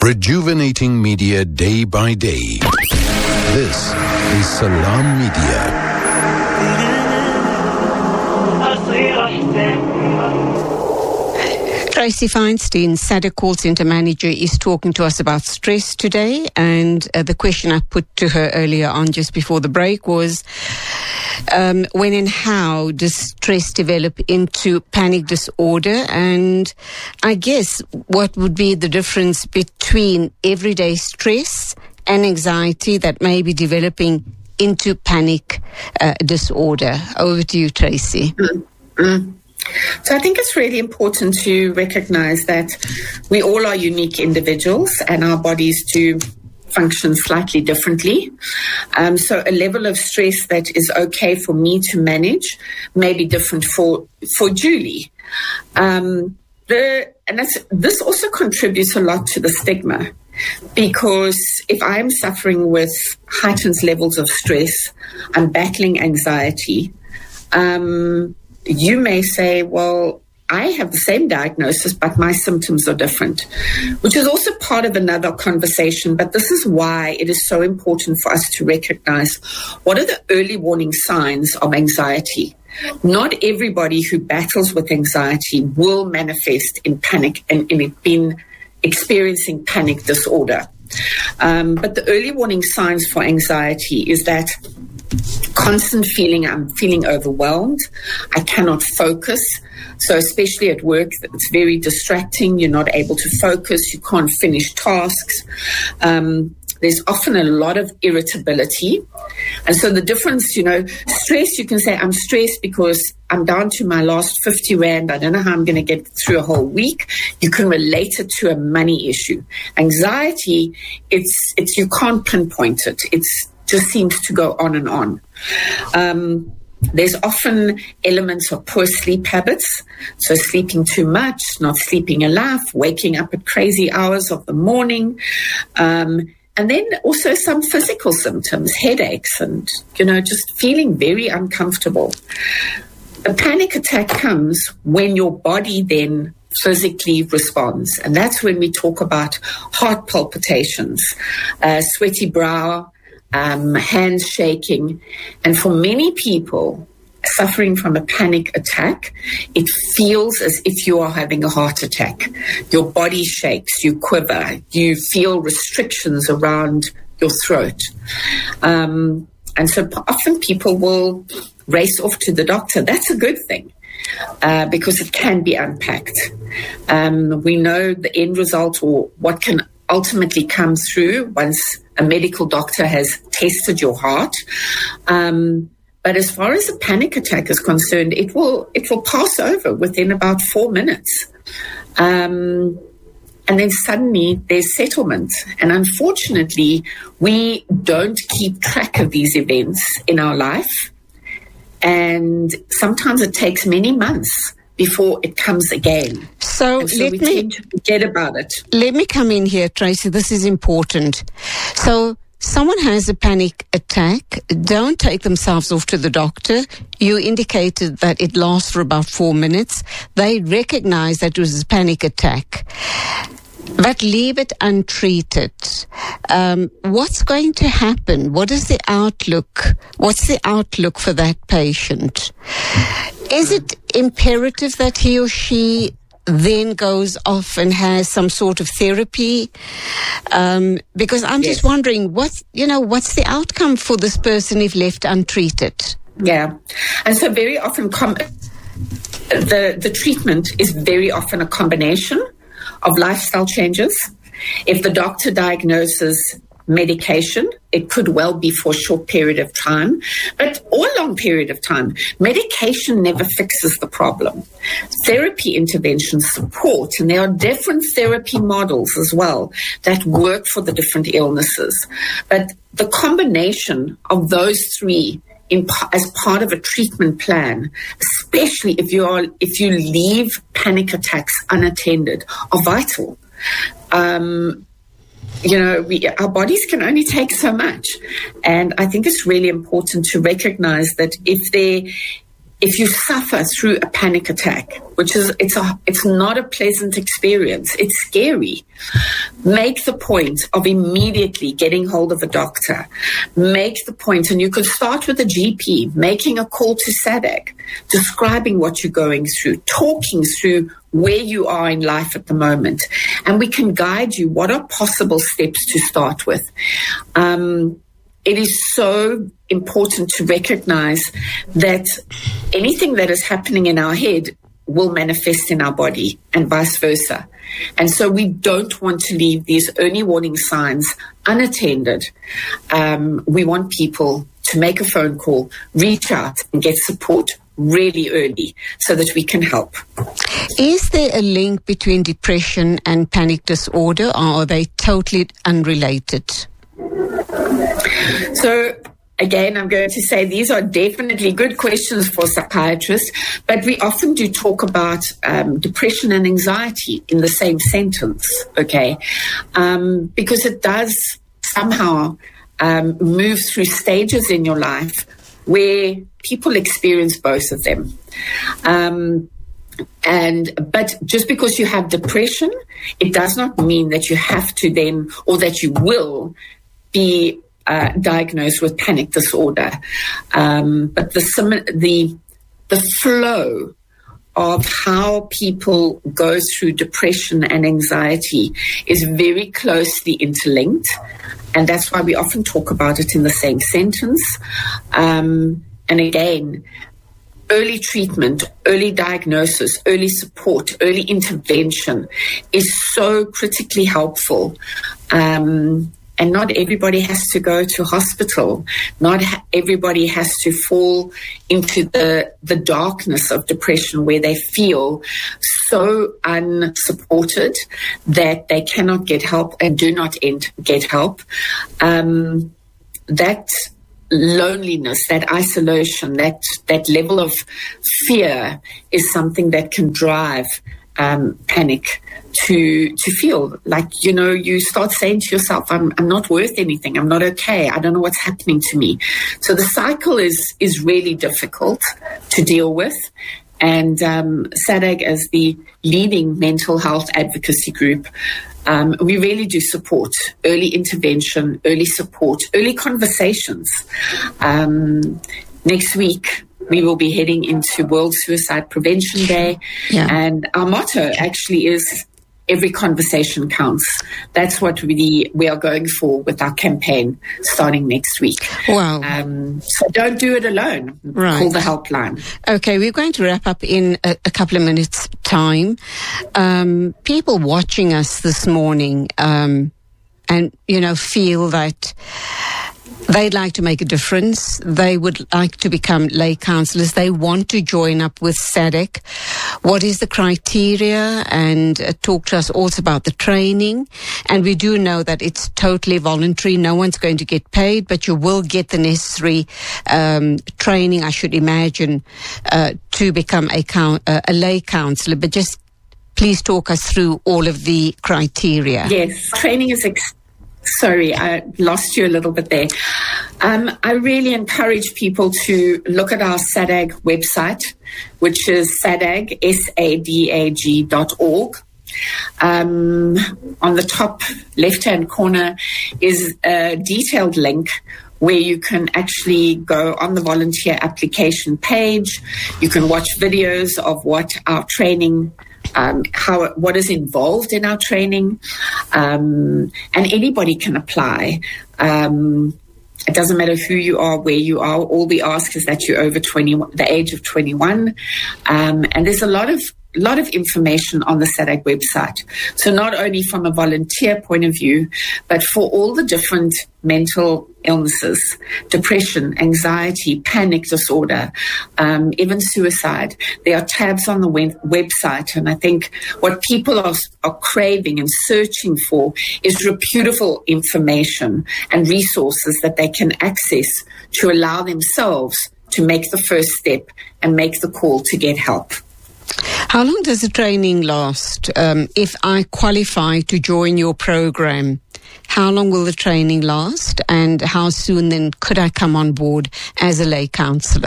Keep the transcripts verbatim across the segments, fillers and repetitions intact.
Rejuvenating media day by day. This is Salam Media. Tracy Feinstein, SADC call center manager, is talking to us about stress today. And uh, the question I put to her earlier on just before the break was, um, when and how does stress develop into panic disorder? And I guess what would be the difference between everyday stress and anxiety that may be developing into panic uh, disorder? Over to you, Tracy. Mm-hmm. So I think it's really important to recognize that we all are unique individuals and our bodies do function slightly differently. Um, so a level of stress that is okay for me to manage may be different for for Julie. Um, the, and that's, this also contributes a lot to the stigma, because if I'm suffering with heightened levels of stress, I'm battling anxiety, um, you may say, well, I have the same diagnosis, but my symptoms are different, which is also part of another conversation. But this is why it is so important for us to recognize what are the early warning signs of anxiety. Not everybody who battles with anxiety will manifest in panic and in being experiencing panic disorder. Um, but the early warning signs for anxiety is that constant feeling, I'm feeling overwhelmed. I cannot focus. So especially at work, it's very distracting. You're not able to focus. You can't finish tasks. Um, there's often a lot of irritability. And so the difference, you know, stress, you can say, I'm stressed because I'm down to my last fifty rand. I don't know how I'm going to get through a whole week. You can relate it to a money issue. Anxiety, it's, it's, you can't pinpoint it. It's, just seems to go on and on. Um, there's often elements of poor sleep habits, so sleeping too much, not sleeping enough, waking up at crazy hours of the morning, um, and then also some physical symptoms, headaches, and, you know, just feeling very uncomfortable. A panic attack comes when your body then physically responds, and that's when we talk about heart palpitations, uh, sweaty brow, Um, hands shaking. And for many people suffering from a panic attack, it feels as if you are having a heart attack. Your body shakes, you quiver, you feel restrictions around your throat. Um, and so often people will race off to the doctor. That's a good thing. Uh, because it can be unpacked. Um, we know the end result or what can ultimately come through once a medical doctor has tested your heart. Um, but as far as a panic attack is concerned, it will it will pass over within about four minutes. Um, and then suddenly there's settlement. And unfortunately, we don't keep track of these events in our life. And sometimes it takes many months before it comes again. So, and so let we me tend to forget about it. Let me come in here, Tracy. This is important. So someone has a panic attack. Don't take themselves off to the doctor. You indicated that it lasts for about four minutes. They recognize that it was a panic attack, but leave it untreated. Um, what's going to happen? What is the outlook? What's the outlook for that patient? Is it imperative that he or she then goes off and has some sort of therapy? Um, because I'm yes. just wondering, what's, you know, what's the outcome for this person if left untreated? Yeah. And so very often com- the, the treatment is very often a combination of lifestyle changes. If the doctor diagnoses medication, it could well be for a short period of time, but or a long period of time. Medication never fixes the problem. Therapy interventions support, and there are different therapy models as well that work for the different illnesses. But the combination of those three in, as part of a treatment plan, especially if you are if you leave panic attacks unattended, are vital. Um, You know, we, our bodies can only take so much. And I think it's really important to recognize that if there if you suffer through a panic attack, which is, it's a, it's not a pleasant experience, it's scary, make the point of immediately getting hold of a doctor. Make the point, and you could start with a G P, making a call to S A D C, describing what you're going through, talking through where you are in life at the moment. And we can guide you what are possible steps to start with. Um, It is so important to recognize that anything that is happening in our head will manifest in our body and vice versa. And so we don't want to leave these early warning signs unattended. Um, we want people to make a phone call, reach out and get support really early so that we can help. Is there a link between depression and panic disorder, or are they totally unrelated? So, again, I'm going to say these are definitely good questions for psychiatrists, but we often do talk about um, depression and anxiety in the same sentence, okay? Um, because it does somehow um, move through stages in your life where people experience both of them. Um, And, but just because you have depression, it does not mean that you have to then, or that you will be uh, diagnosed with panic disorder. Um, but the, the, the flow of how people go through depression and anxiety is very closely interlinked. And that's why we often talk about it in the same sentence. Um, and again, early treatment, early diagnosis, early support, early intervention is so critically helpful. Um, and not everybody has to go to hospital. Not ha- everybody has to fall into the, the darkness of depression where they feel so unsupported that they cannot get help and do not end, get help. Um, that loneliness, that isolation, that that level of fear is something that can drive um, panic to to feel like, you know, you start saying to yourself, I'm I'm not worth anything, I'm not okay, I don't know what's happening to me. So the cycle is is really difficult to deal with. And um, S A D C, as the leading mental health advocacy group, Um, we really do support early intervention, early support, early conversations. Um, next week, we will be heading into World Suicide Prevention Day. Yeah. And our motto actually is every conversation counts. That's what we, we are going for with our campaign starting next week. Wow. Um, so don't do it alone. Right. Call the helpline. Okay, we're going to wrap up in a, a couple of minutes' time. Um, people watching us this morning um, and, you know, feel that they'd like to make a difference. They would like to become lay counsellors. They want to join up with S A D C. What is the criteria? And uh, talk to us also about the training. And we do know that it's totally voluntary. No one's going to get paid, but you will get the necessary um, training, I should imagine, uh, to become a, count, uh, a lay counsellor. But just please talk us through all of the criteria. Yes, training is ex- Sorry, I lost you a little bit there. Um, I really encourage people to look at our S A D C website, which is S A D G, S A D A G dot org. Um, on the top left-hand corner is a detailed link where you can actually go on the volunteer application page. You can watch videos of what our training Um, how what is involved in our training, um, and anybody can apply. Um, it doesn't matter who you are, where you are. All we ask is that you're over twenty, the age of twenty-one, um, and there's a lot of lot of information on the S A D C website. So not only from a volunteer point of view, but for all the different mental illnesses, depression, anxiety, panic disorder, um, even suicide. There are tabs on the web- website. And I think what people are, are craving and searching for is reputable information and resources that they can access to allow themselves to make the first step and make the call to get help. How long does the training last? Um, if I qualify to join your program, how long will the training last, and how soon then could I come on board as a lay counsellor?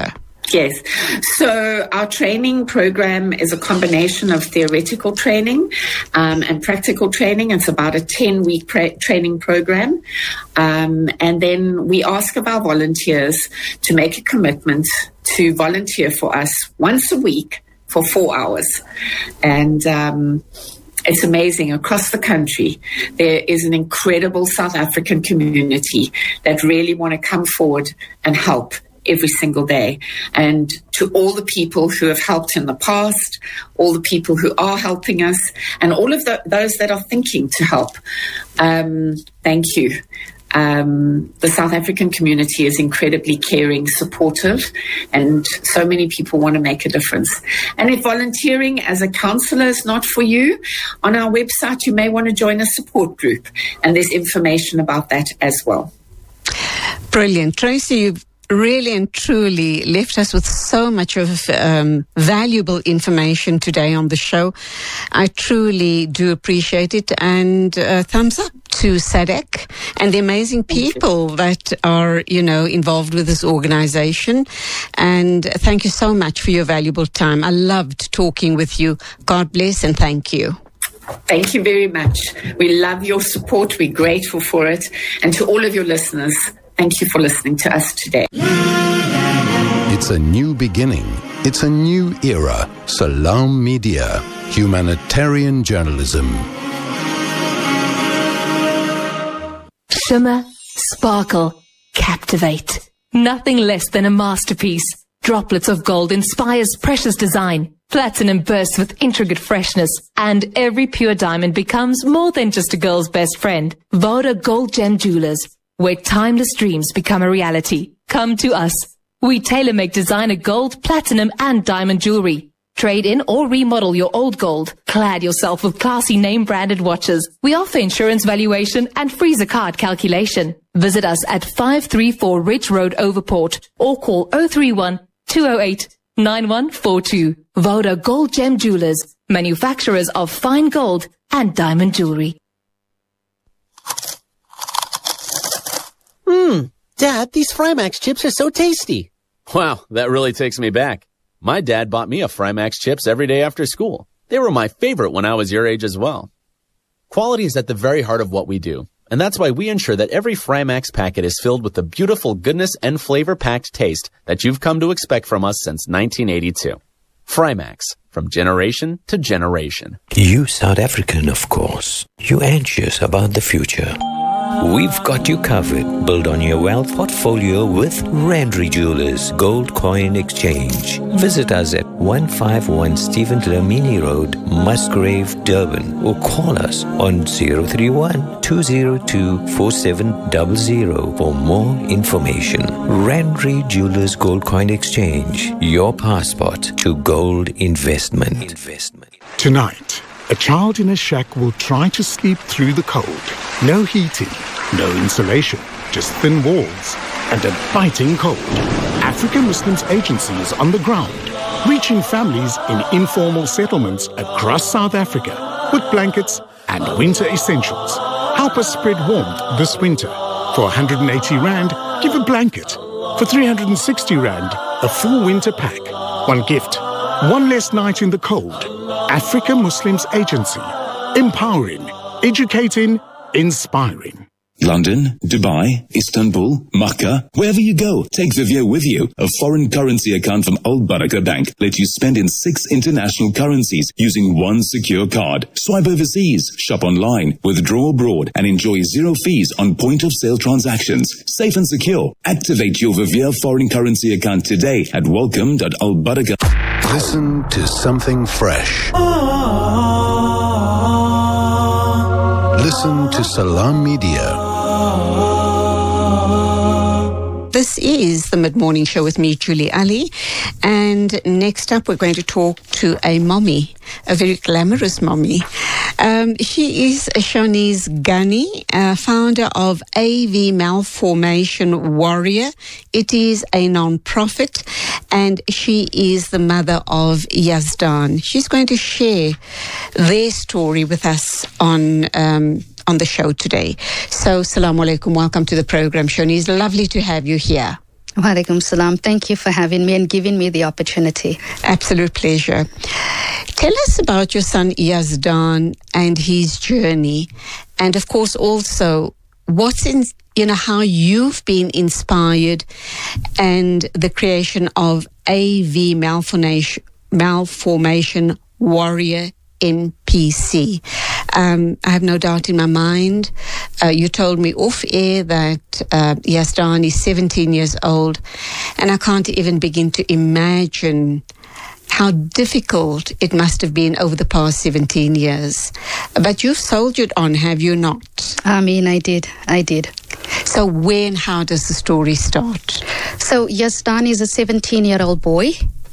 Yes. So our training program is a combination of theoretical training um, and practical training. It's about a ten-week pra- training program. Um, and then we ask of our volunteers to make a commitment to volunteer for us once a week for four hours. And um, it's amazing. Across the country, there is an incredible South African community that really want to come forward and help every single day. And to all the people who have helped in the past, all the people who are helping us, and all of the, those that are thinking to help, um, thank you. Um, the South African community is incredibly caring, supportive, and so many people want to make a difference. And if volunteering as a counsellor is not for you, on our website you may want to join a support group, and there's information about that as well. Brilliant. Tracy, you've really and truly left us with so much of um, valuable information today on the show. I truly do appreciate it, and uh, thumbs up to S A D C and the amazing people that are, you know, involved with this organization. And thank you so much for your valuable time. I loved talking with you. God bless and thank you. Thank you very much. We love your support. We're grateful for it. And to all of your listeners, thank you for listening to us today. It's a new beginning. It's a new era. Salam Media, humanitarian journalism. Shimmer, sparkle, captivate. Nothing less than a masterpiece. Droplets of gold inspires precious design. Platinum bursts with intricate freshness. And every pure diamond becomes more than just a girl's best friend. Voda Gold Gem Jewelers, where timeless dreams become a reality. Come to us. We tailor-make designer gold, platinum, and diamond jewelry. Trade in or remodel your old gold. Clad yourself with classy name-branded watches. We offer insurance valuation and freezer card calculation. Visit us at five three four Ridge Road, Overport, or call oh three one, two oh eight, nine one four two. Voda Gold Gem Jewelers, manufacturers of fine gold and diamond jewelry. Mmm, Dad, these Frymax chips are so tasty. Wow, that really takes me back. My dad bought me a Frymax chips every day after school. They were my favorite when I was your age as well. Quality is at the very heart of what we do, and that's why we ensure that every Frymax packet is filled with the beautiful goodness and flavor-packed taste that you've come to expect from us since nineteen eighty-two. Frymax, from generation to generation. You South African, of course. You anxious about the future. We've got you covered. Build on your wealth portfolio with Randry Jewelers Gold Coin Exchange. Visit us at one fifty-one Stephen Dlamini Road, Musgrave, Durban, or call us on zero three one, two zero two, four seven zero zero for more information. Randry Jewelers Gold Coin Exchange, your passport to gold investment. investment. Tonight, a child in a shack will try to sleep through the cold. No heating, no insulation, just thin walls and a biting cold. African Muslims Agency is on the ground, reaching families in informal settlements across South Africa with blankets and winter essentials. Help us spread warmth this winter. For one hundred eighty rand, give a blanket. For three hundred sixty rand, a full winter pack. One gift, one less night in the cold. African Muslims Agency. Empowering, educating, inspiring. London, Dubai, Istanbul, Makkah, wherever you go, take Vivio with you. A foreign currency account from Al Baraka Bank lets you spend in six international currencies using one secure card. Swipe overseas, shop online, withdraw abroad, and enjoy zero fees on point-of-sale transactions. Safe and secure. Activate your Vivio foreign currency account today at welcome dot al baraka. Listen to something fresh. Listen to Salam Media. This is the Mid-Morning Show with me, Julie Ali. And next up, we're going to talk to a mommy, a very glamorous mommy. Um, she is Shawnee's Ghani, uh, founder of A V Malformation Warrior. It is a non-profit, and she is the mother of Yazdan. She's going to share their story with us on um, on the show today. So, Assalamu alaikum. Welcome to the program, Shawnee. It's lovely to have you here. Wa alaikum salam. Thank you for having me and giving me the opportunity. Absolute pleasure. Tell us about your son Yazdan and his journey, and of course also what's in, you know, how you've been inspired and the creation of A V Malformation, Malformation Warrior N P C. Um, I have no doubt in my mind. Uh, you told me off air that uh, Yazdan is seventeen years old, and I can't even begin to imagine how difficult it must have been over the past seventeen years. But you've soldiered on, have you not? I mean, I did. I did. So when, how does the story start? So Yazdan is a seventeen-year-old boy.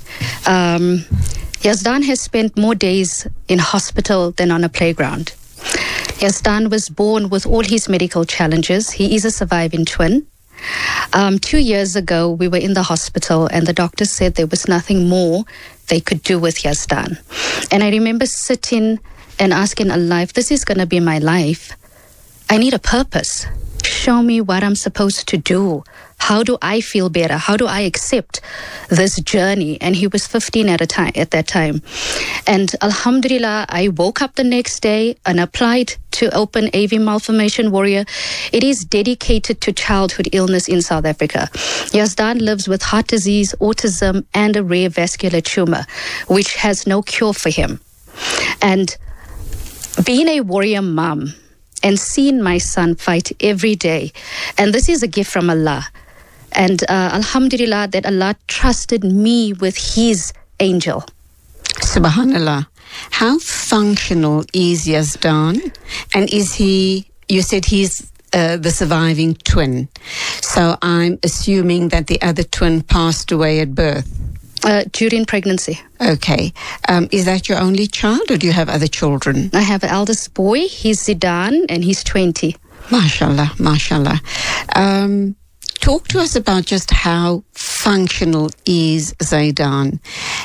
Um, Yazdan has spent more days in hospital than on a playground. Yazdan was born with all his medical challenges. He is a surviving twin. Um, two years ago, we were in the hospital and the doctor said there was nothing more they could do with Yazdan. And I remember sitting and asking Allah, if this is going to be my life, I need a purpose. Show me what I'm supposed to do. How do I feel better? How do I accept this journey? And he was fifteen at a time at that time. And alhamdulillah, I woke up the next day and applied to open A V Malformation Warrior. It is dedicated to childhood illness in South Africa. Yazdan lives with heart disease, autism, and a rare vascular tumor, which has no cure for him. And being a warrior mom and seeing my son fight every day, and this is a gift from Allah. And uh, alhamdulillah that Allah trusted me with his angel. Subhanallah. How functional is Yazdan? And is he, you said he's uh, the surviving twin. So I'm assuming that the other twin passed away at birth. Uh, during pregnancy. Okay. Um, is that your only child or do you have other children? I have an eldest boy. He's Zidan and he's twenty. MashaAllah, MashaAllah. Um, talk to us about just how functional is Zidan.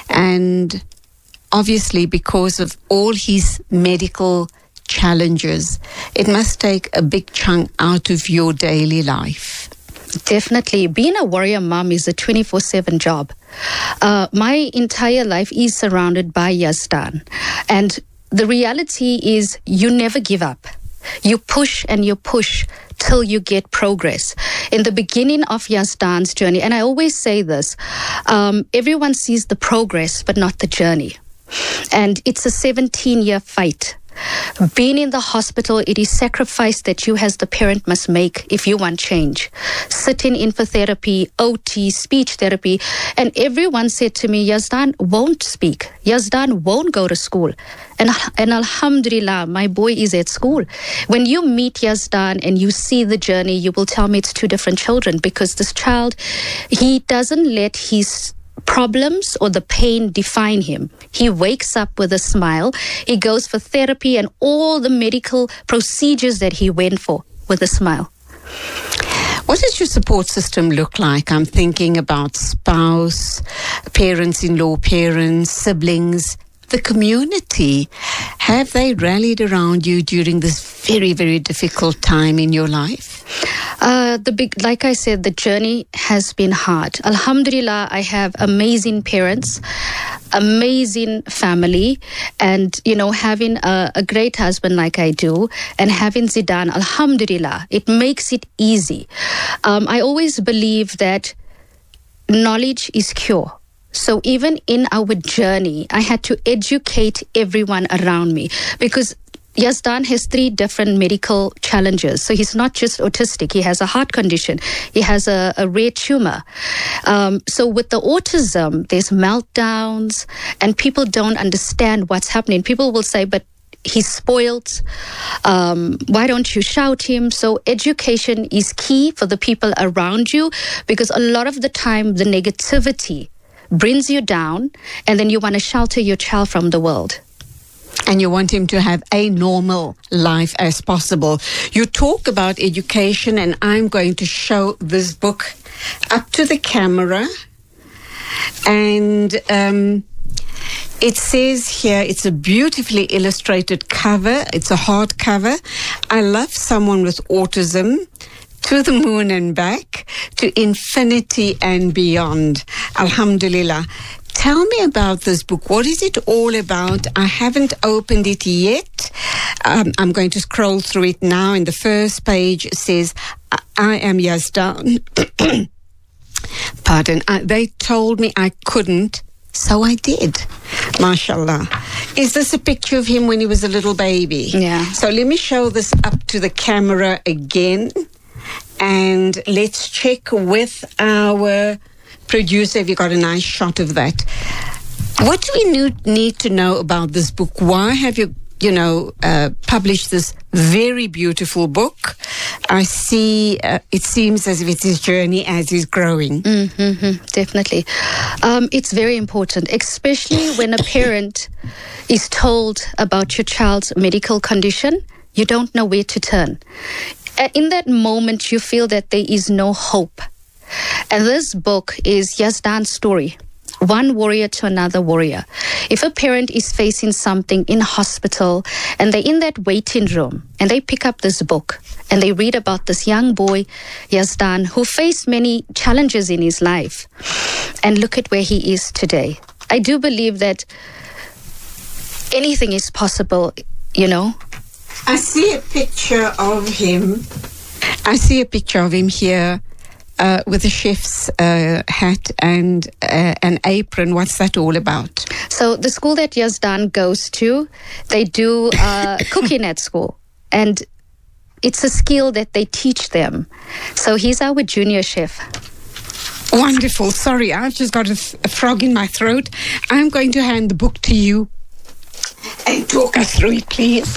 And obviously because of all his medical challenges, it must take a big chunk out of your daily life. Definitely. Being a warrior mom is a twenty-four seven job. Uh, my entire life is surrounded by Yazdan. And the reality is you never give up. You push and you push till you get progress. In the beginning of Yazdan's journey, and I always say this, um, everyone sees the progress but not the journey. And it's a seventeen-year fight. Being in the hospital, it is sacrifice that you as the parent must make if you want change. Sitting in for therapy, O T, speech therapy, and everyone said to me, Yazdan won't speak. Yazdan won't go to school. And, and alhamdulillah, my boy is at school. When you meet Yazdan and you see the journey, you will tell me it's two different children because this child, he doesn't let his problems or the pain define him. He wakes up with a smile. He goes for therapy and all the medical procedures that he went for with a smile. What does your support system look like? I'm thinking about spouse, parents-in-law, parents, siblings, the community. Have they rallied around you during this very, very difficult time in your life? Uh, the big, like I said, the journey has been hard. Alhamdulillah, I have amazing parents, amazing family, and, you know, having a, a great husband like I do, and having Zidan, alhamdulillah, it makes it easy. Um, I always believe that knowledge is cure. So even in our journey, I had to educate everyone around me because Yazdan has three different medical challenges. So he's not just autistic. He has a heart condition. He has a, a rare tumor. Um, so with the autism, there's meltdowns and people don't understand what's happening. People will say, but he's spoiled. Um, why don't you shout him? So education is key for the people around you because a lot of the time the negativity brings you down and then you want to shelter your child from the world. And you want him to have a normal life as possible. You talk about education, and I'm going to show this book up to the camera. And um, it says here, it's a beautifully illustrated cover. It's a hardcover. I love someone with autism to the moon and back, to infinity and beyond. Alhamdulillah. Tell me about this book. What is it all about? I haven't opened it yet. Um, I'm going to scroll through it now. And the first page says, I, I am Yazdan. Pardon. I, they told me I couldn't, so I did. MashaAllah. Is this a picture of him when he was a little baby? Yeah. So let me show this up to the camera again. And let's check with our producer if you got a nice shot of that. What do we need to know about this book? Why have you, you know, uh, published this very beautiful book? I see uh, it seems as if it's his journey as he's growing. Mm-hmm, definitely. Um, it's very important, especially when a parent is told about your child's medical condition. You don't know where to turn. In that moment, you feel that there is no hope. And this book is Yazdan's story, one warrior to another warrior. If a parent is facing something in hospital and they're in that waiting room and they pick up this book and they read about this young boy, Yazdan, who faced many challenges in his life, and look at where he is today. I do believe that anything is possible, you know. I see a picture of him. I see a picture of him here uh, with a chef's uh, hat and uh, an apron. What's that all about? So the school that Yazdan goes to, they do uh, cooking at school. And it's a skill that they teach them. So he's our junior chef. Wonderful. Sorry, I've just got a, f- a frog in my throat. I'm going to hand the book to you and talk us through it, please.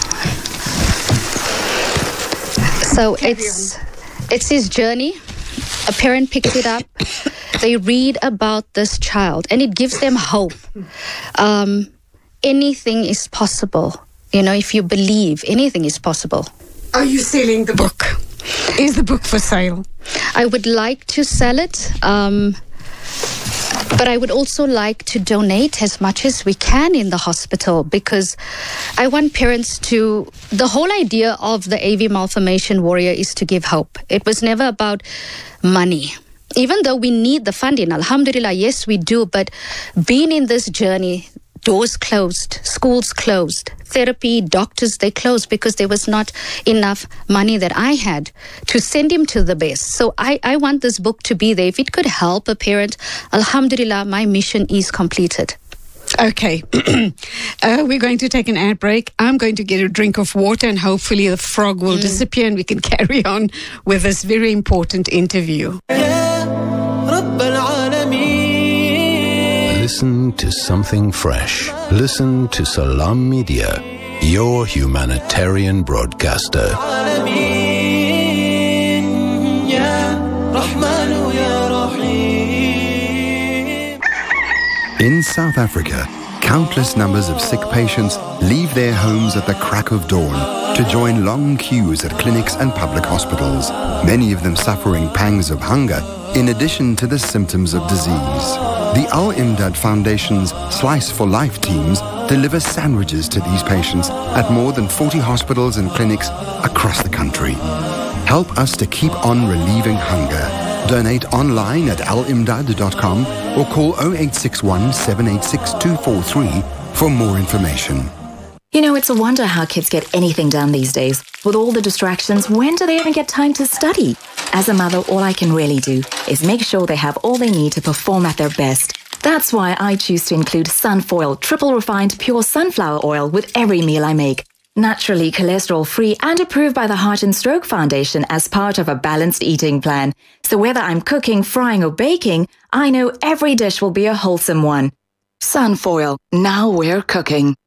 So it's it's his journey. A parent picks it up. They read about this child, and it gives them hope. Um, anything is possible. You know, if you believe, anything is possible. Are you selling the book? Is the book for sale? I would like to sell it. Um, But I would also like to donate as much as we can in the hospital, because I want parents to... The whole idea of the A V Malformation Warrior is to give hope. It was never about money. Even though we need the funding, alhamdulillah, yes, we do. But being in this journey, doors closed, schools closed, therapy, doctors, they closed because there was not enough money that I had to send him to the best. So I, I want this book to be there. If it could help a parent, alhamdulillah, my mission is completed. Okay. uh, we're going to take an ad break. I'm going to get a drink of water, and hopefully the frog will mm. disappear and we can carry on with this very important interview. Listen to something fresh. Listen to Salam Media, your humanitarian broadcaster. In South Africa, countless numbers of sick patients leave their homes at the crack of dawn to join long queues at clinics and public hospitals, many of them suffering pangs of hunger in addition to the symptoms of disease. The Al-Imdad Foundation's Slice for Life teams deliver sandwiches to these patients at more than forty hospitals and clinics across the country. Help us to keep on relieving hunger. Donate online at al imdad dot com or call oh eight six one, seven eight six, two four three for more information. You know, it's a wonder how kids get anything done these days. With all the distractions, when do they even get time to study? As a mother, all I can really do is make sure they have all they need to perform at their best. That's why I choose to include Sunfoil triple refined pure sunflower oil with every meal I make. Naturally cholesterol-free and approved by the Heart and Stroke Foundation as part of a balanced eating plan. So whether I'm cooking, frying or baking, I know every dish will be a wholesome one. Sunfoil, now we're cooking.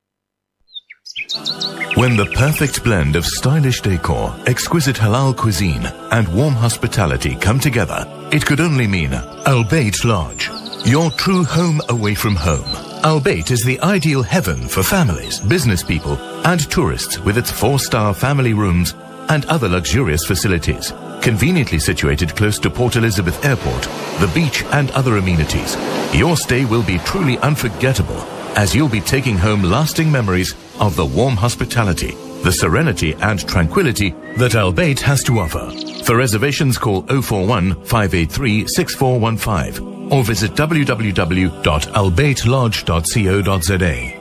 When the perfect blend of stylish decor, exquisite halal cuisine and warm hospitality come together, it could only mean Al Bayt Lodge, your true home away from home. Al Bayt is the ideal heaven for families, business people and tourists with its four-star family rooms and other luxurious facilities. Conveniently situated close to Port Elizabeth Airport, the beach and other amenities, your stay will be truly unforgettable as you'll be taking home lasting memories of the warm hospitality, the serenity and tranquility that Al Bayt has to offer. For reservations, call oh four one, five eight three, six four one five or visit w w w dot albait lodge dot co dot z a.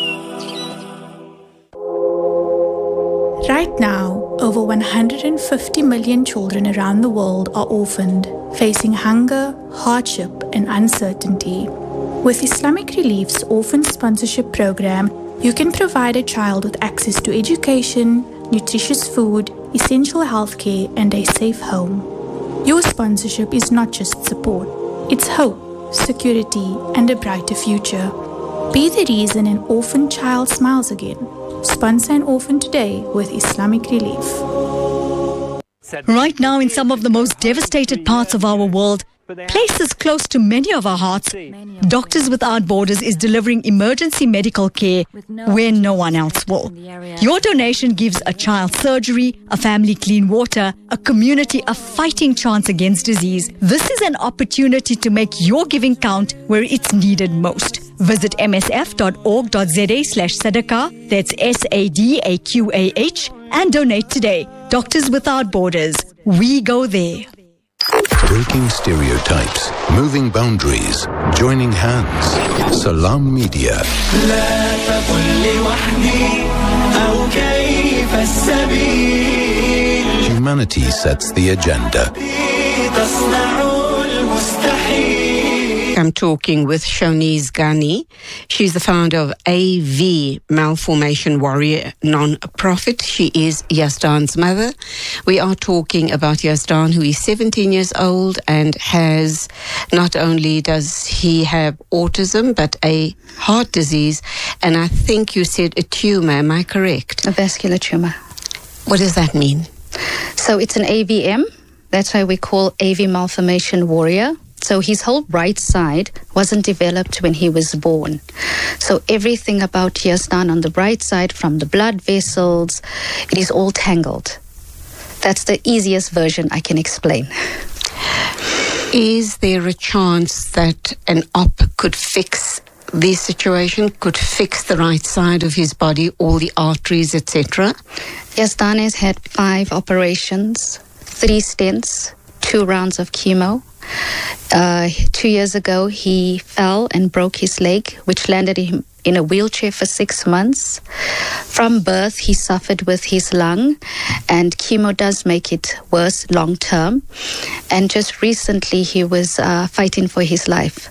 Right now, over one hundred fifty million children around the world are orphaned, facing hunger, hardship, and uncertainty. With Islamic Relief's Orphan Sponsorship Program, you can provide a child with access to education, nutritious food, essential healthcare, and a safe home. Your sponsorship is not just support, it's hope, security, and a brighter future. Be the reason an orphan child smiles again. Sponsor an orphan today with Islamic Relief. Right now, in some of the most devastated parts of our world, places close to many of our hearts, Doctors Without Borders is delivering emergency medical care where no one else will. Your donation gives a child surgery, a family clean water, a community a fighting chance against disease. This is an opportunity to make your giving count where it's needed most. Visit m s f dot org dot z a slash sadaqah, that's S A D A Q A H, and donate today. Doctors Without Borders. We go there. Breaking stereotypes, moving boundaries, joining hands. Salam Media. Humanity sets the agenda. I'm talking with Shoniz Ghani. She's the founder of A V Malformation Warrior non-profit. She is Yazdan's mother. We are talking about Yazdan, who is seventeen years old and has, not only does he have autism, but a heart disease. And I think you said a tumor, am I correct? A vascular tumor. What does that mean? So it's an A V M. That's why we call A V Malformation Warrior. So his whole right side wasn't developed when he was born. So everything about Yazdan on the right side, from the blood vessels, it is all tangled. That's the easiest version I can explain. Is there a chance that an op could fix this situation, could fix the right side of his body, all the arteries, et cetera? Yazdan has had five operations, three stents, two rounds of chemo. Uh, two years ago, he fell and broke his leg, which landed him in a wheelchair for six months. From birth, he suffered with his lung, and chemo does make it worse long term. And just recently, he was uh, fighting for his life.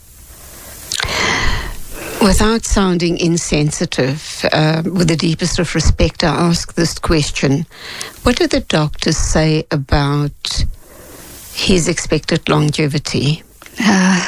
Without sounding insensitive, uh, with the deepest of respect, I ask this question. What do the doctors say about his expected longevity? Uh,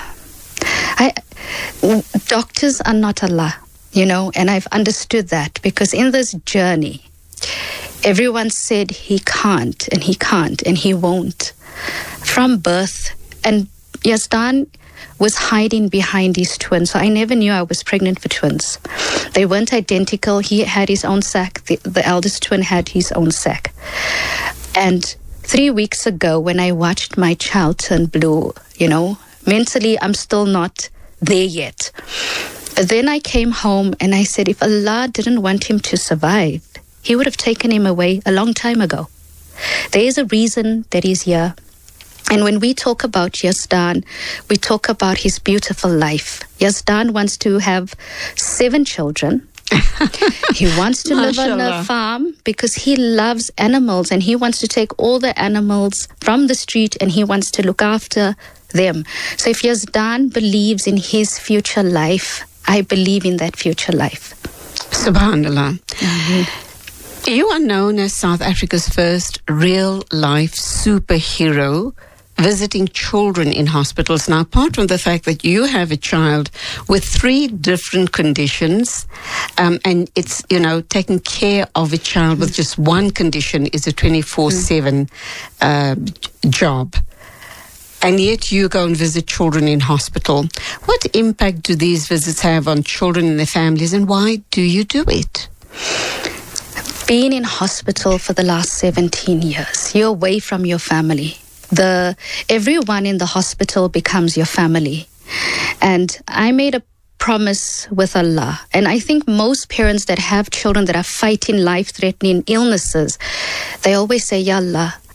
I, doctors are not Allah, you know, and I've understood that because in this journey, everyone said he can't and he can't and he won't. From birth, and Yazdan was hiding behind his twins, so I never knew I was pregnant for twins. They weren't identical. He had his own sac. The, the eldest twin had his own sac. And Three weeks ago, when I watched my child turn blue, you know, mentally I'm still not there yet. But then I came home and I said, if Allah didn't want him to survive, He would have taken him away a long time ago. There is a reason that he's here. And when we talk about Yazdan, we talk about his beautiful life. Yazdan wants to have seven children. He wants to live on a farm because he loves animals and he wants to take all the animals from the street and he wants to look after them. So if Yazdan believes in his future life, I believe in that future life. Subhanallah. Mm-hmm. You are known as South Africa's first real-life superhero visiting children in hospitals. Now, apart from the fact that you have a child with three different conditions, um, and it's, you know, taking care of a child with just one condition is a twenty-four seven uh, job. And yet you go and visit children in hospital. What impact do these visits have on children and their families, and why do you do it? Being in hospital for the last seventeen years, you're away from your family. The everyone in the hospital becomes your family. And I made a promise with Allah. And I think most parents that have children that are fighting life-threatening illnesses, they always say, Ya Allah,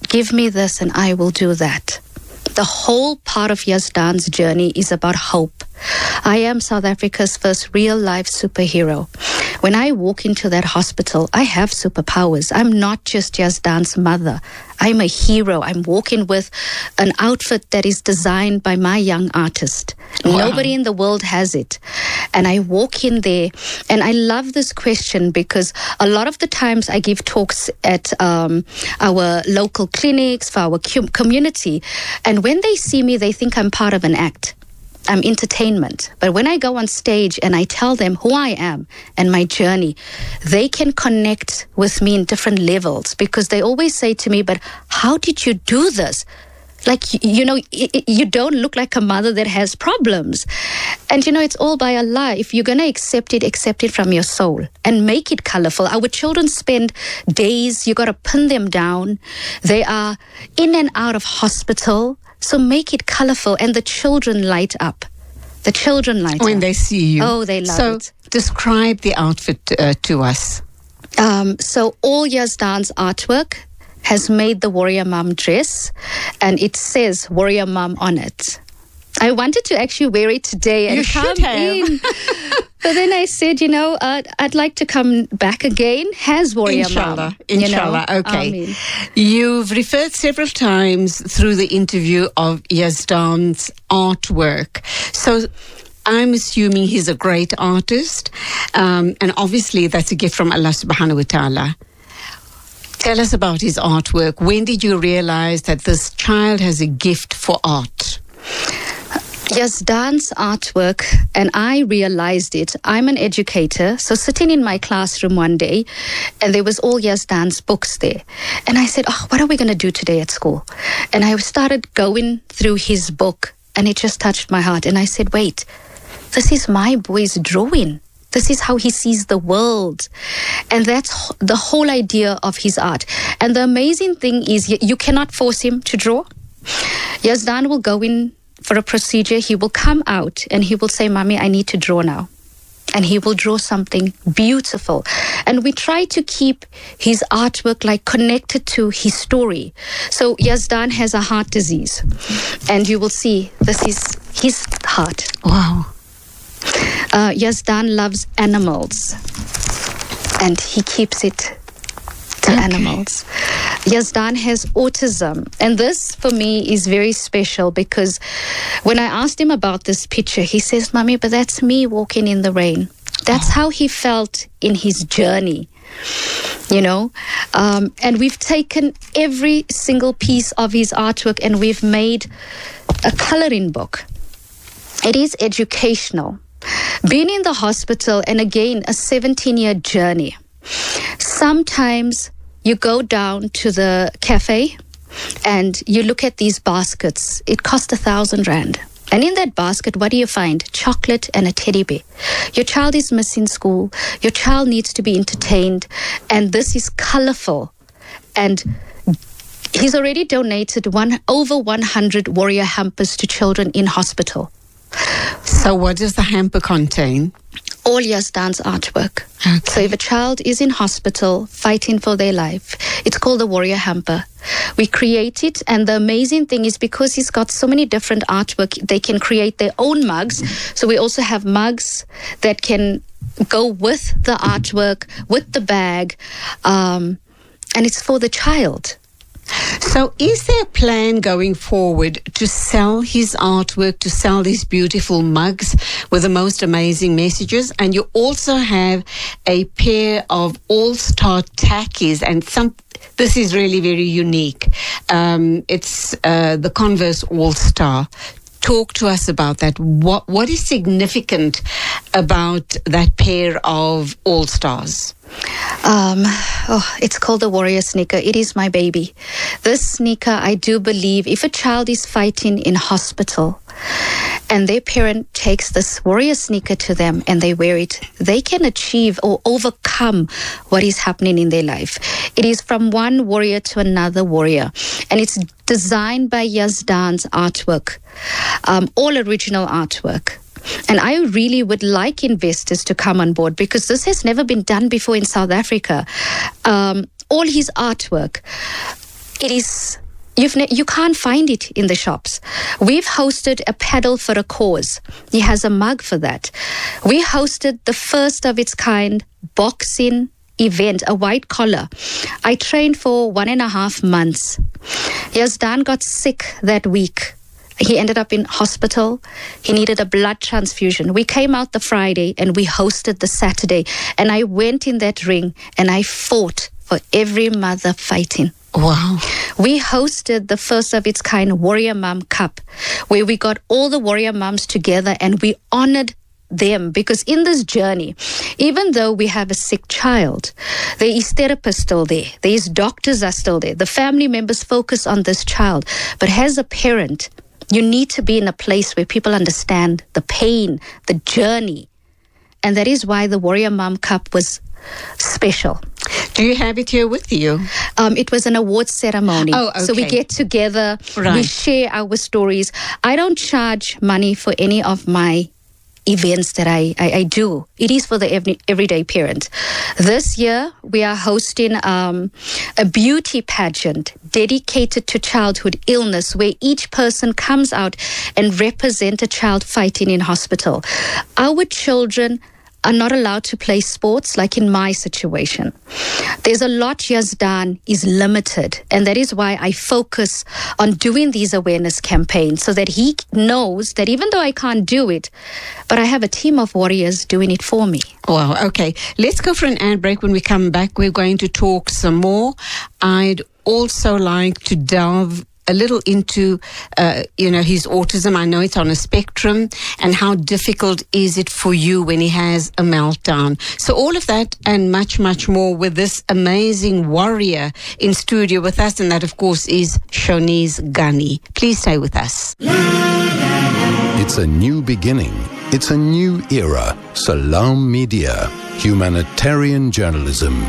give me this and I will do that. The whole part of Yazdan's journey is about hope. I am South Africa's first real-life superhero. When I walk into that hospital, I have superpowers. I'm not just Yazdan's mother. I'm a hero. I'm walking with an outfit that is designed by my young artist. Wow. Nobody in the world has it. And I walk in there, and I love this question because a lot of the times I give talks at um, our local clinics for our com- community, and when they see me, they think I'm part of an act. I'm entertainment. But when I go on stage and I tell them who I am and my journey, they can connect with me in different levels because they always say to me, but how did you do this? Like, you know, you don't look like a mother that has problems. And, you know, it's all by Allah. If you're going to accept it, accept it from your soul and make it colorful. Our children spend days, you got to pin them down. They are in and out of hospital. So make it colorful, and the children light up. The children light when up. When they see you. Oh, they love so it. So describe the outfit uh, to us. Um, so all Yazdan's artwork has made the Warrior Mum dress, and it says Warrior Mum on it. I wanted to actually wear it today and you come should have. in. But then I said, you know, uh, I'd like to come back again. Has Warrior Inshallah, Mum. Inshallah, you know? okay. Amen. You've referred several times through the interview of Yazdan's artwork. So I'm assuming he's a great artist. Um, and obviously that's a gift from Allah subhanahu wa ta'ala. Tell us about his artwork. When did you realize that this child has a gift for art? Yazdan's artwork, and I realized it. I'm an educator, so sitting in my classroom one day, and there was all Yazdan's books there. And I said, oh, what are we going to do today at school? And I started going through his book, and it just touched my heart. And I said, wait, this is my boy's drawing. This is how he sees the world. And that's the whole idea of his art. And the amazing thing is you cannot force him to draw. Yazdan will go in for a procedure. He will come out and he will say, Mommy, I need to draw now. And he will draw something beautiful. And we try to keep his artwork like connected to his story. So Yazdan has a heart disease. And you will see this is his heart. Wow. Uh, Yazdan loves animals. And he keeps it to okay. animals. Yazdan has autism. And this, for me, is very special because when I asked him about this picture, he says, Mommy, but that's me walking in the rain. That's oh. how he felt in his journey, you know. Um, and we've taken every single piece of his artwork and we've made a coloring book. It is educational. Being in the hospital, and again, a seventeen-year journey. Sometimes you go down to the cafe and you look at these baskets. It costs a thousand rand. And in that basket, what do you find? Chocolate and a teddy bear. Your child is missing school. Your child needs to be entertained. And this is colorful. And he's already donated one over one hundred warrior hampers to children in hospital. So what does the hamper contain? All Yazdan's artwork. Okay. So if a child is in hospital fighting for their life, it's called the Warrior Hamper. We create it, and the amazing thing is because he's got so many different artwork, they can create their own mugs. So we also have mugs that can go with the artwork, with the bag, um, and it's for the child. So is there a plan going forward to sell his artwork, to sell these beautiful mugs with the most amazing messages? And you also have a pair of all-star tackies, and some. This is really very unique. Um, it's uh, the Converse All-Star. Talk to us about that. What What is significant about that pair of All-Stars? Um, oh, it's called the Warrior Sneaker. It is my baby. This sneaker, I do believe, if a child is fighting in hospital and their parent takes this Warrior Sneaker to them and they wear it, they can achieve or overcome what is happening in their life. It is from one warrior to another warrior. And it's designed by Yazdan's artwork, um, all original artwork. And I really would like investors to come on board because this has never been done before in South Africa. Um, all his artwork, it is... You've ne- you can't find it in the shops. We've hosted a paddle for a cause. He has a mug for that. We hosted the first of its kind boxing event, a white collar. I trained for one and a half months. Yazdan got sick that week. He ended up in hospital. He needed a blood transfusion. We came out the Friday and we hosted the Saturday. And I went in that ring and I fought for every mother fighting. Wow. We hosted the first of its kind Warrior Mum Cup, where we got all the warrior mums together and we honored them, because in this journey, even though we have a sick child, there is therapists still there, there is doctors are still there, the family members focus on this child. But as a parent, you need to be in a place where people understand the pain, the journey. And that is why the Warrior Mum Cup was special. Do you have it here with you? Um, it was an awards ceremony. Oh, okay. So we get together, Right. we share our stories. I don't charge money for any of my events that I, I, I do. It is for the every, everyday parent. This year, we are hosting um, a beauty pageant dedicated to childhood illness, where each person comes out and represent a child fighting in hospital. Our children are not allowed to play sports, like in my situation. There's a lot Yazdan is limited, and that is why I focus on doing these awareness campaigns, so that he knows that even though I can't do it, but I have a team of warriors doing it for me. Wow, okay. Let's go for an ad break. When we come back, we're going to talk some more. I'd also like to delve a little into, uh, you know, his autism. I know it's on a spectrum, and how difficult is it for you when he has a meltdown. So all of that and much, much more with this amazing warrior in studio with us, and that, of course, is Shawnees Gunny. Please stay with us. It's a new beginning. It's a new era. Salam Media. Humanitarian journalism.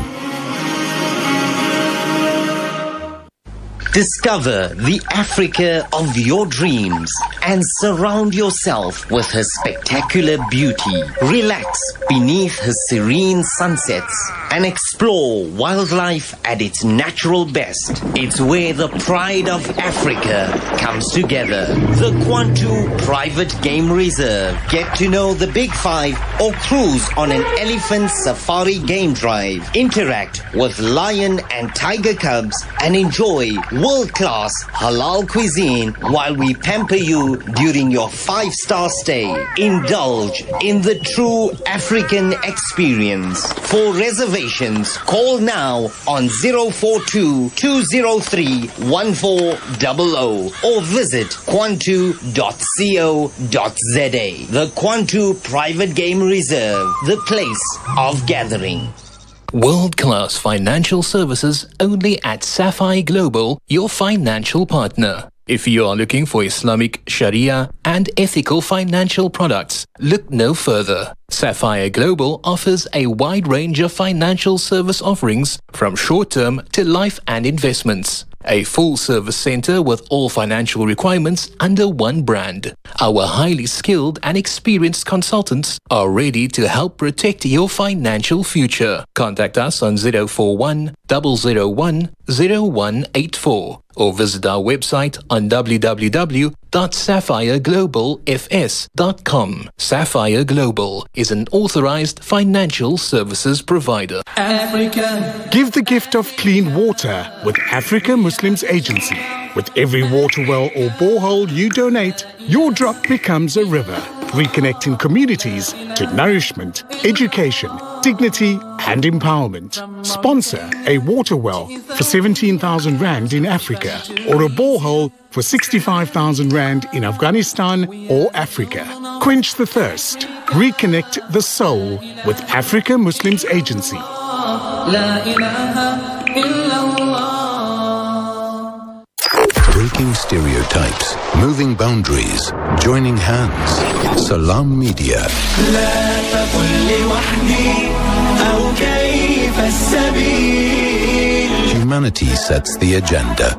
Discover the Africa of your dreams and surround yourself with her spectacular beauty. Relax beneath her serene sunsets and explore wildlife at its natural best. It's where the pride of Africa comes together. The Kwantu Private Game Reserve. Get to know the Big Five or cruise on an elephant safari game drive. Interact with lion and tiger cubs and enjoy world-class halal cuisine while we pamper you during your five-star stay. Indulge in the true African experience. For reservations, call now on zero four two, two zero three, one four zero zero or visit kwantu dot co dot za. The Kwantu Private Game Reserve, the place of gathering. World-class financial services only at Sapphire Global, your financial partner. If you are looking for Islamic Sharia and ethical financial products, look no further. Sapphire Global offers a wide range of financial service offerings, from short-term to life and investments. A full-service center with all financial requirements under one brand. Our highly skilled and experienced consultants are ready to help protect your financial future. Contact us on zero four one, zero zero one, zero one eight four or visit our website on w w w dot sapphire global f s dot com. Sapphire Global is an authorized financial services provider. Africa. Give the gift of clean water with Africa Muslims Agency. With every water well or borehole you donate, your drop becomes a river, reconnecting communities to nourishment, education, dignity and empowerment. Sponsor a water well for seventeen thousand rand in Africa, or a borehole for sixty-five thousand rand in Afghanistan or Africa. Quench the thirst. Reconnect the soul with Africa Muslims Agency. Breaking stereotypes, moving boundaries, joining hands. Salam Media. Humanity sets the agenda.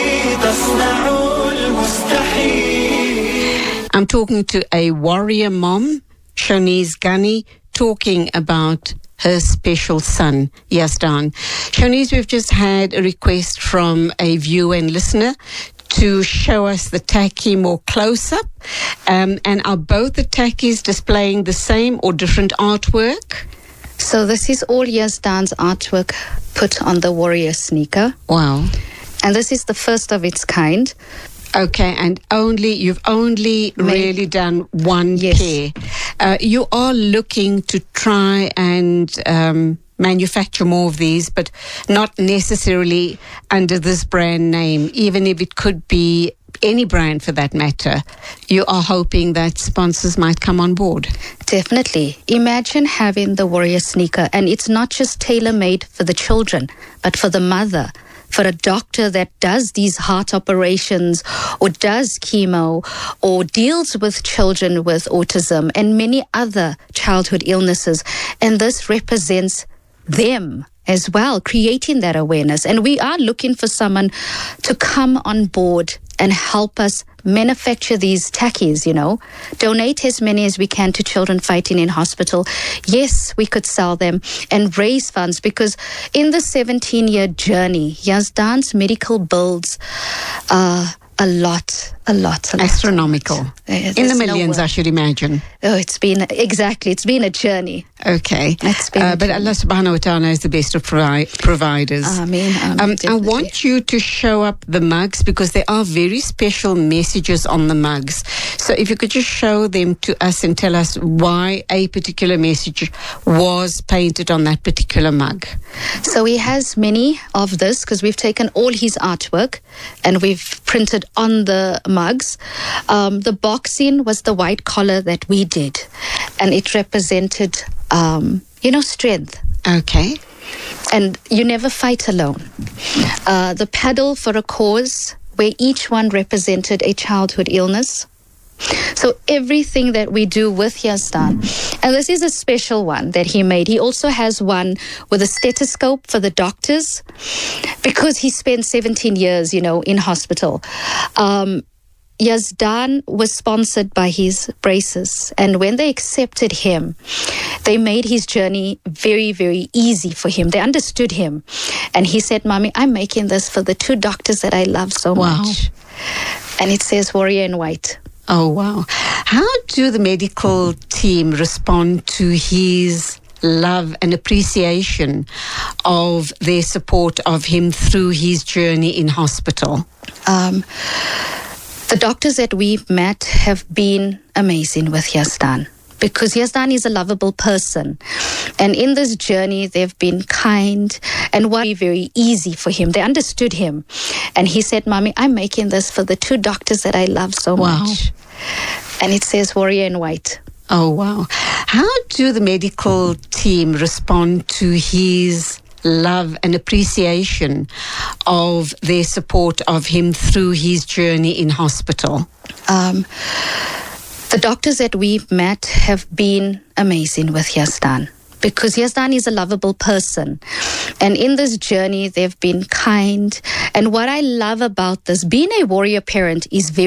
I'm talking to a warrior mom, Shawnees Gunny, talking about her special son, Yazdan. Shanice, we've just had a request from a viewer and listener to show us the tacky more close-up. Um, and are both the tackies displaying the same or different artwork? So this is all Yazdan's artwork put on the warrior sneaker. Wow. And this is the first of its kind. Okay, and only you've only Made, really done one yes. pair. Uh, you are looking to try and um, manufacture more of these, but not necessarily under this brand name, even if it could be any brand for that matter. You are hoping that sponsors might come on board. Definitely. Imagine having the warrior sneaker, and it's not just tailor-made for the children, but for the mother, for a doctor that does these heart operations or does chemo or deals with children with autism and many other childhood illnesses. And this represents them as well, creating that awareness. And we are looking for someone to come on board and help us manufacture these tackies, you know, donate as many as we can to children fighting in hospital. Yes, we could sell them and raise funds, because in the seventeen-year journey, Yazdan's medical bills are a lot, a lot, a lot. Astronomical. There's in the millions, no I should imagine. Oh, it's been, exactly, it's been a journey. Okay. It's been uh, but Allah subhanahu wa ta'ala is the best of provi- providers. Ameen, ameen, um, I definitely. want you to show up the mugs, because there are very special messages on the mugs. So if you could just show them to us and tell us why a particular message was painted on that particular mug. So he has many of this, because we've taken all his artwork and we've printed on the mugs. Um, the boxing was the white collar that we did, and it represented, um, you know, strength. Okay. And you never fight alone. Uh, the paddle for a cause, where each one represented a childhood illness. So everything that we do with Yazdan, and this is a special one that he made. He also has one with a stethoscope for the doctors, because he spent seventeen years, you know, in hospital. Um, Yazdan was sponsored by his braces, and when they accepted him, they made his journey very, very easy for him. They understood him. And he said, Mommy, I'm making this for the two doctors that I love so wow. much. And it says Warrior in White. Oh, wow. How do the medical team respond to his love and appreciation of their support of him through his journey in hospital? Um, the doctors that we've met have been amazing with Yazdan, because Yazdan is a lovable person. And in this journey, they've been kind and very, very easy for him. They understood him. And he said, Mommy, I'm making this for the two doctors that I love so wow. much. And it says Warrior in White. Oh, wow. How do the medical team respond to his love and appreciation of their support of him through his journey in hospital? Um, the doctors that we've met have been amazing with Yazdan, because Yazdan is a lovable person. And in this journey, they've been kind. And what I love about this, being a warrior parent is very